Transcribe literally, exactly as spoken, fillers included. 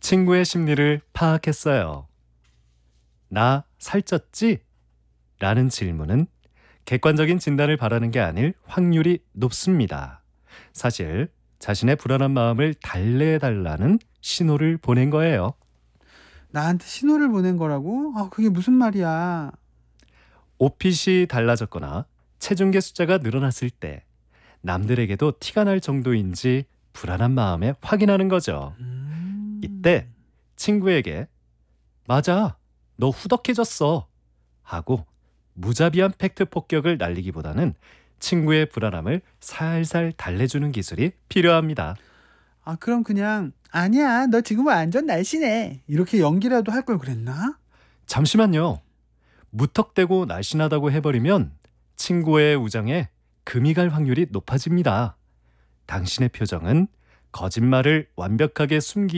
친구의 심리를 파악했어요. 나 살쪘지? 라는 질문은 객관적인 진단을 바라는 게 아닐 확률이 높습니다. 사실 자신의 불안한 마음을 달래달라는 신호를 보낸 거예요. 나한테 신호를 보낸 거라고? 아, 그게 무슨 말이야? 옷핏이 달라졌거나 체중계 숫자가 늘어났을 때 남들에게도 티가 날 정도인지 불안한 마음에 확인하는 거죠. 이때 음. 친구에게 맞아, 너 후덕해졌어 하고 무자비한 팩트 폭격을 날리기보다는 친구의 불안함을 살살 달래주는 기술이 필요합니다. 아, 그럼 그냥 아니야, 너 지금 완전 날씬해. 이렇게 연기라도 할 걸 그랬나? 잠시만요. 무턱대고 날씬하다고 해버리면 친구의 우정에 금이 갈 확률이 높아집니다. 당신의 표정은 거짓말을 완벽하게 숨기